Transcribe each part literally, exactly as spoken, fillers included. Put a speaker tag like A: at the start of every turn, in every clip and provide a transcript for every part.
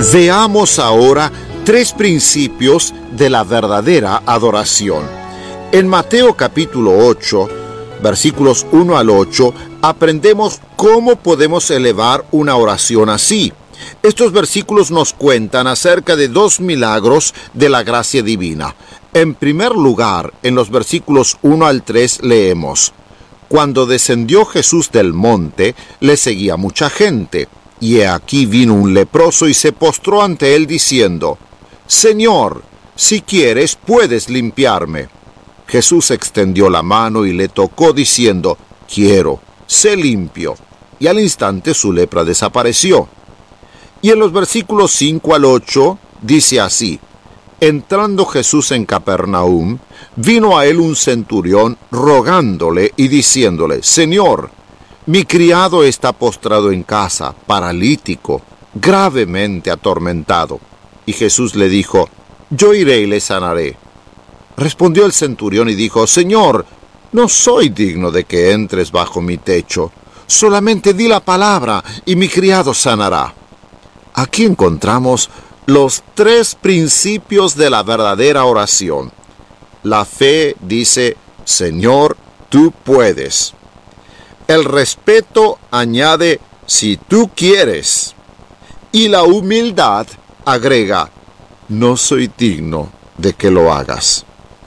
A: Veamos ahora tres principios de la verdadera adoración. En Mateo capítulo ocho, versículos uno al ocho, aprendemos cómo podemos elevar una oración así. Estos versículos nos cuentan acerca de dos milagros de la gracia divina. En primer lugar, en los versículos uno al tres leemos: Cuando descendió Jesús del monte, le seguía mucha gente. Y he aquí vino un leproso y se postró ante él diciendo: Señor, si quieres, puedes limpiarme. Jesús extendió la mano y le tocó diciendo: Quiero, sé limpio. Y al instante su lepra desapareció. Y en los versículos cinco al ocho dice así: Entrando Jesús en Capernaum, vino a él un centurión rogándole y diciéndole: Señor, mi criado está postrado en casa, paralítico, gravemente atormentado. Y Jesús le dijo: Yo iré y le sanaré. Respondió el centurión y dijo: Señor, no soy digno de que entres bajo mi techo. Solamente di la palabra y mi criado sanará. Aquí encontramos los tres principios de la verdadera oración. La fe dice: Señor, tú puedes. El respeto añade: si tú quieres. Y la humildad agrega: no soy digno de que lo hagas.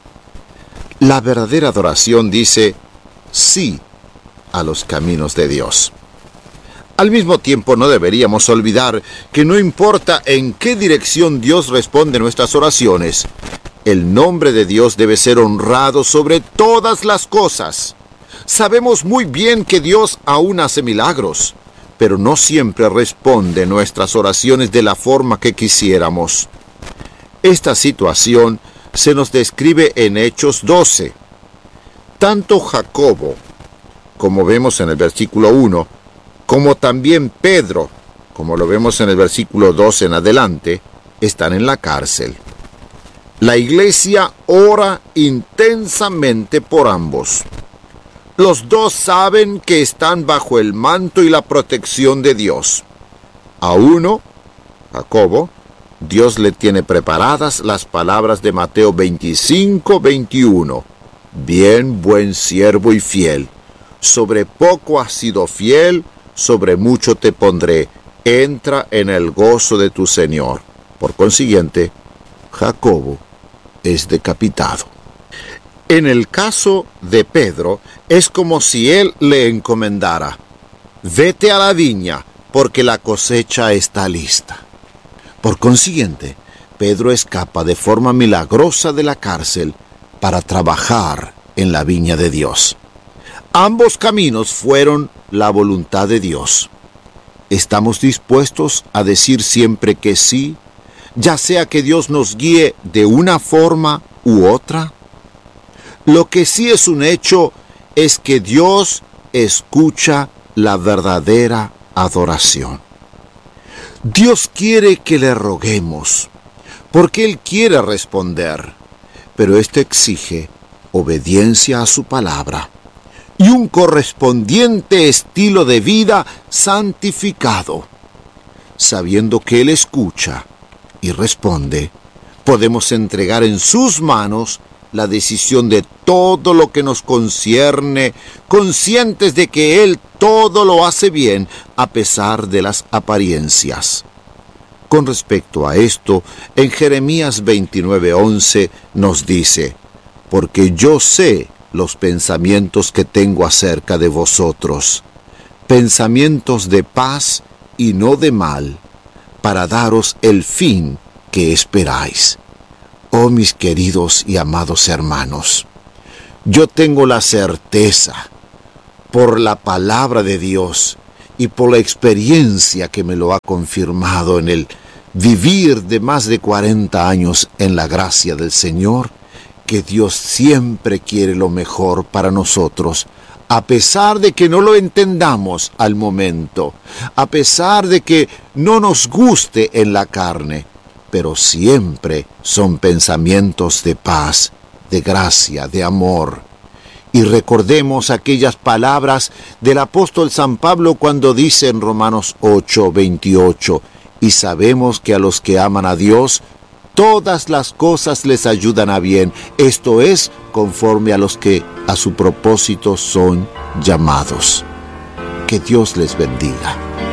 A: La verdadera adoración dice sí a los caminos de Dios. Al mismo tiempo, no deberíamos olvidar que no importa en qué dirección Dios responde nuestras oraciones, el nombre de Dios debe ser honrado sobre todas las cosas. Sabemos muy bien que Dios aún hace milagros, pero no siempre responde nuestras oraciones de la forma que quisiéramos. Esta situación se nos describe en Hechos doce. Tanto Jacobo, como vemos en el versículo uno, como también Pedro, como lo vemos en el versículo dos en adelante, están en la cárcel. La iglesia ora intensamente por ambos. Los dos saben que están bajo el manto y la protección de Dios. A uno, Jacobo, Dios le tiene preparadas las palabras de Mateo veinticinco, veintiuno. Bien, buen siervo y fiel. Sobre poco has sido fiel, sobre mucho te pondré. Entra en el gozo de tu Señor. Por consiguiente, Jacobo es decapitado. En el caso de Pedro, es como si él le encomendara: vete a la viña, porque la cosecha está lista. Por consiguiente, Pedro escapa de forma milagrosa de la cárcel para trabajar en la viña de Dios. Ambos caminos fueron la voluntad de Dios. ¿Estamos dispuestos a decir siempre que sí, ya sea que Dios nos guíe de una forma u otra? Lo que sí es un hecho es que Dios escucha la verdadera adoración. Dios quiere que le roguemos, porque Él quiere responder, pero esto exige obediencia a su palabra y un correspondiente estilo de vida santificado. Sabiendo que Él escucha y responde, podemos entregar en sus manos la decisión de todo lo que nos concierne, conscientes de que Él todo lo hace bien a pesar de las apariencias. Con respecto a esto, en Jeremías veintinueve, once nos dice: porque yo sé los pensamientos que tengo acerca de vosotros, pensamientos de paz y no de mal, para daros el fin que esperáis. Oh, mis queridos y amados hermanos, yo tengo la certeza, por la palabra de Dios y por la experiencia que me lo ha confirmado en el vivir de más de cuarenta años en la gracia del Señor, que Dios siempre quiere lo mejor para nosotros, a pesar de que no lo entendamos al momento, a pesar de que no nos guste en la carne, pero siempre son pensamientos de paz, de gracia, de amor. Y recordemos aquellas palabras del apóstol San Pablo cuando dice en Romanos ocho, veintiocho: y sabemos que a los que aman a Dios, todas las cosas les ayudan a bien, esto es, conforme a los que a su propósito son llamados. Que Dios les bendiga.